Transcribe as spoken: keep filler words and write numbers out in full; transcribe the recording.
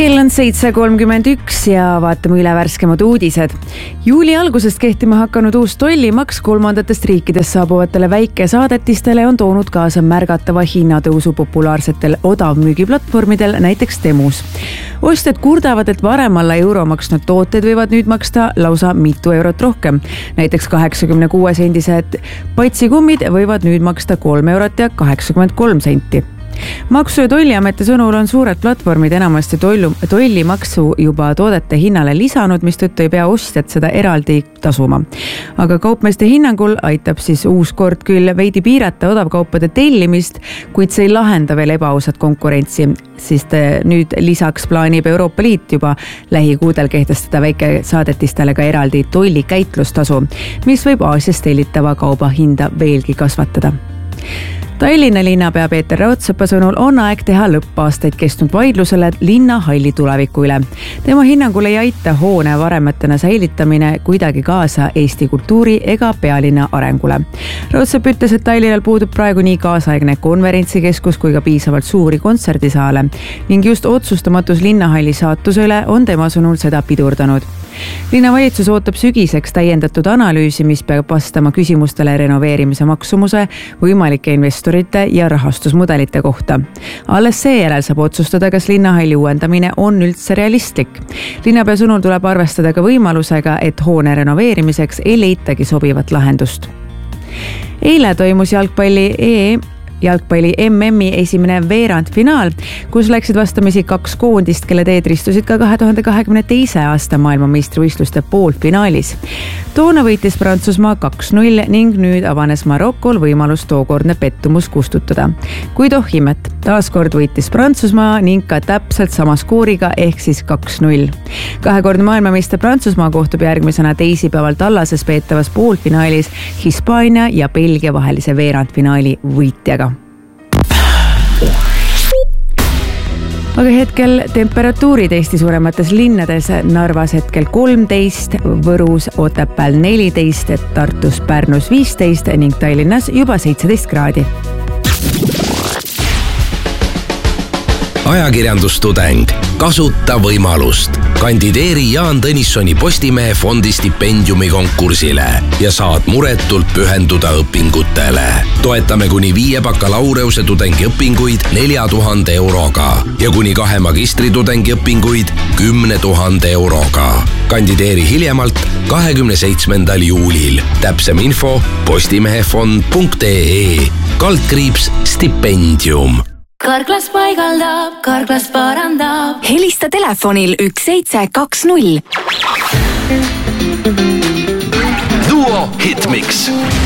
Kell on seitse kolmkümmend üks ja vaatame üle värskemad uudised. Juuli algusest kehtima hakanud uus tollimaks kolmandatest riikidest saabuvatele väikesaadetistele on toonud kaasa märgatava hinnatõusu populaarsetel odavmüügiplatvormidel, näiteks Temus. Ostjad kurdavad, et varem alla euro maksnud tooted võivad nüüd maksta lausa mitu eurot rohkem. Näiteks kaheksakümne kuue sendised patsikummid võivad nüüd maksta kolm eurot ja kaheksakümmend kolm senti. Maksu- ja tolliameti sõnul on suured platvormid enamasti tollu, tollimaksu juba toodete hinnale lisanud, mistõttu ei pea ostjad seda eraldi tasuma. Aga kaupmeeste hinnangul aitab siis uus kord küll veidi piirata odavkaupade tellimist, kuid see ei lahenda veel ebaausat konkurentsi, sest nüüd lisaks plaanib Euroopa Liit juba lähikuudel kehtestada väikesaadetistele ka eraldi tollikäitlustasu, mis võib Aasiast tellitava kauba hinda veelgi kasvatada. Tallinna linnapea Peeter Raudsepa sõnul on aeg teha lõpp aastaid kestnud vaidlusele linnahalli tuleviku üle. Tema hinnangul ei aita hoone varemetena säilitamine kuidagi kaasa Eesti kultuuri ega pealinna arengule. Raudsep ütles, et Tallinnal puudub praegu nii kaasaegne konverentsikeskus kui ka piisavalt suuri kontserdisaale ning just otsustamatus linnahalli saatuse üle on tema sõnul seda pidurdanud. Linnavalitsus ootab sügiseks täiendatud analüüsi, mis peab vastama küsimustele renoveerimise maksumuse, võimalike investorite ja rahastusmudelite kohta. Alles seejärel saab otsustada, kas linnahalli uuendamine on üldse realistlik. Linnapea sõnul tuleb arvestada ka võimalusega, et hoone renoveerimiseks ei leitagi sobivat lahendust. Eile toimus jalgpalli E jalgpalli M M-i esimene veerandfinaal, kus läksid vastamisi kaks koondist, kelle teed ristusid ka kahe tuhande kahekümne teise aasta maailmameistrivõistluste poolfinaalis. Toona võitis Prantsusmaa kaks null ning nüüd avanes Marokol võimalus tookordne pettumus kustutada. Kuid oh imet, taaskord võitis Prantsusmaa ning ka täpselt sama skooriga ehk siis kaks null. Kahekordne maailmameister Prantsusmaa kohtub järgmisena teisipäeval Tallases peetavas poolfinaalis Hispaania ja Belgia vahelise veerandfinaali võitjaga. Aga hetkel temperatuurid Eesti suuremates linnades: Narvas hetkel kolmteist, Võrus, Otepääl neliteist, Tartus, Pärnus viisteist ning Tallinnas juba seitseteist kraadi. Ajakirjandustudeng. Kasuta võimalust. Kandideeri Jaan Tõnissoni Postimehe fondi stipendiumi konkursile ja saad muretult pühenduda õpingutele. Toetame kuni viie bakalaureuse tudengi õpinguid nelja tuhande euroga ja kuni kahe magistritudengi õpinguid kümne tuhande euroga. Kandideeri hiljemalt kahekümne seitsmendal juulil. Täpsem info postimehefond punkt ee kaldkriips stipendium. Karklas paigaldab, Karklas parandab. Helista telefonil üks seitse kaks null. Duo Hitmix.